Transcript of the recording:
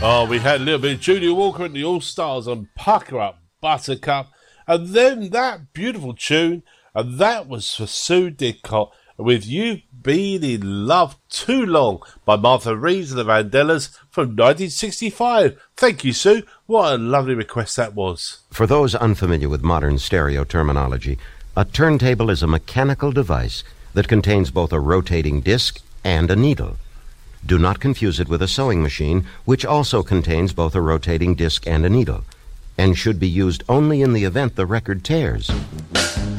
Oh, we had a little bit of Junior Walker and the All-Stars on Pucker Up Buttercup, and then that beautiful tune, and that was for Sue Didcot with You've Been in Love Too Long by Martha Reeves and the Vandellas from 1965. Thank you, Sue. What a lovely request that was. For those unfamiliar with modern stereo terminology, a turntable is a mechanical device that contains both a rotating disc and a needle. Do not confuse it with a sewing machine, which also contains both a rotating disc and a needle, and should be used only in the event the record tears.